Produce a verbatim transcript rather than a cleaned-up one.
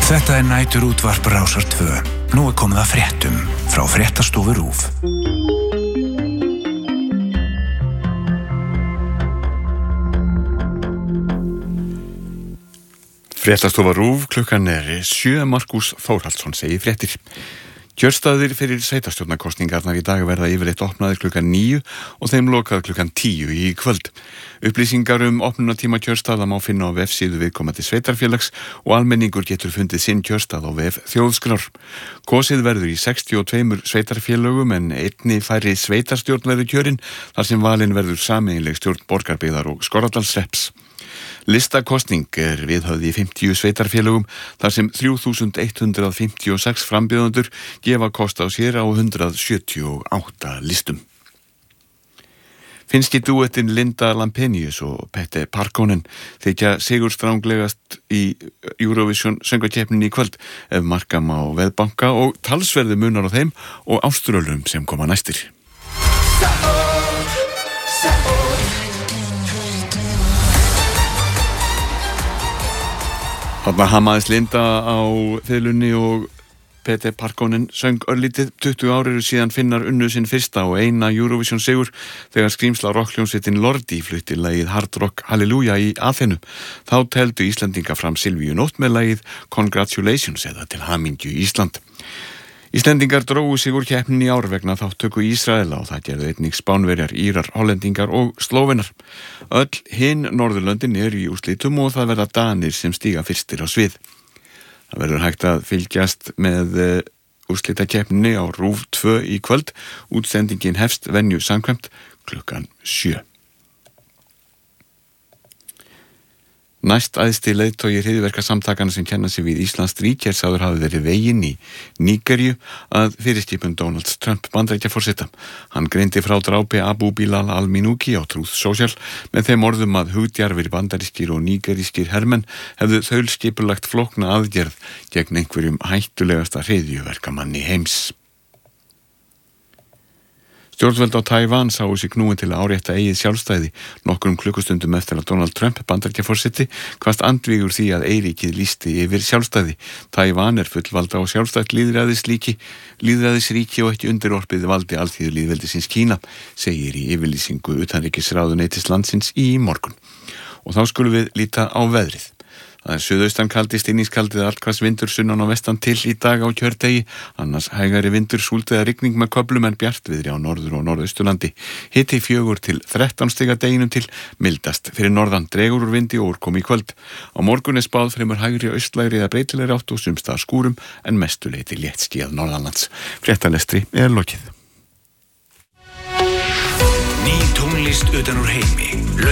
Þetta er næturútvarp Rásar tvö. Nú er komið að fréttum frá fréttastofu RÚV. Fréttastofa RÚV, klukkan er sjö. Markús Þórhallsson segir fréttir. Kjörstaðir fyrir sveitarstjórnarkosningarnar í dag verða yfirleitt opnaðir klukkan níu og þeim lokað klukkan tíu í kvöld. Upplýsingar um opnunartíma kjörstaða má finna á vefsíðu viðkomandi sveitarfélags og almenningur getur fundið sinn kjörstað á vef Þjóðskrár. Kosið verður í sextíu og tveimur sveitarfélögum en einni færri sveitarstjórn verður kjörin þar sem valin verður sameiginleg stjórn Borgarbyggðar og Skorradalshrepps. Listakosning er viðhöfð í fimmtíu sveitarfélögum þar sem þrjú þúsund hundrað fimmtíu og sex frambjóðendur gefa kost á sér á hundrað sjötíu og átta listum. Finnski dúettin Linda Lampenius og Pete Parkkonen þykja sigurstranglegast í Eurovision söngvakeppninni í kvöld ef marka má veðbanka og talsverði munar á þeim og Áströlum sem koma næstir. Þarna hamaðist Linda á fiðlunni og Pete Parkkonen söng örlítið. tuttugu ár eru síðan Finnar unnu sinn fyrsta og eina Eurovision sigur þegar skrýmsla rockhljómsveitin Lordi flutti lagið Hard Rock Hallelujah í Aþenu. Þá teldu Íslendinga fram Silvíu Nótt með lagið Congratulations eða til hamingju Ísland. Íslendingar drógu sig úr keppninni í ár vegna þátttöku Ísraela og það gerðu einnig Spánverjar, Írar, Hollendingar og Slóvenar. Öll hin Norðurlöndin eru í úrslitum og það verða Danir sem stíga fyrstir á svið. Það verður hægt að fylgjast með úrslitakeppninni á RÚV tvö í kvöld. Útsendingin hefst venju samkvæmt klukkan sjö. Næst æðsti leiðtogi hryðjuverkasamtakana sem kenna sig við Íslands ríki er sagður hafi verið veginn í Nígeríu að fyrirskipun Donald Trump Bandaríkjaforseta. Hann greindi frá drápi Abu Bilal al-Minuki á Truth Social með þeim orðum að hugdjarfir bandarískir og nígerískir hermenn hefðu þaulskipulagt flókna aðgerð gegn einhverjum hættulegasta hryðjuverkamanni heims. Stjórnvöld á Taívan sáu sig knúin til að árétta eigið sjálfstæði nokkrum klukkustundum eftir að Donald Trump Bandaríkjaforseti kvaðst andvígur því að eyríkið lýsti yfir sjálfstæði. Taívan er fullvalda og sjálfstætt lýðræðisríki, lýðræðisríki og ekki undirorpið valdi alþýðulýðveldisins Kína, segir í yfirlýsingu utanríkisráðuneytis landsins í morgun. Og þá skulum við líta á veðrið. Það er suðaustan kaldi, stinningskaldið allhvass vindur sunnan og vestan til í dag á kjördegi, annars hægari vindur, súld eða rigning með köflum en bjartviðri á norður- og norðausturlandi. Hiti fjögur til þrettán stiga deginum til, mildast fyrir norðan, dregur úr vindi og úrkomi í kvöld. Á morgun er spáð fremur hægri austlægri eða breytilegri átt og sums staðar skúrum en mestuleyti léttskýjað norðanlands. Fréttalestri er lokið. Ný tónlist utan úr heimi.